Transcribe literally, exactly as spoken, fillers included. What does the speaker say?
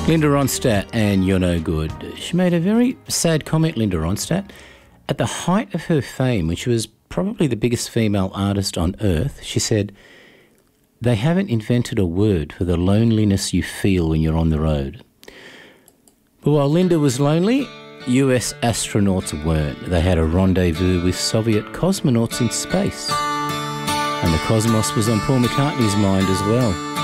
Linda Ronstadt and You're No Good. She made a very sad comment, Linda Ronstadt. At the height of her fame, when she was probably the biggest female artist on earth, she said, "They haven't invented a word for the loneliness you feel when you're on the road." But while Linda was lonely, U S astronauts weren't. They had a rendezvous with Soviet cosmonauts in space. And the cosmos was on Paul McCartney's mind as well.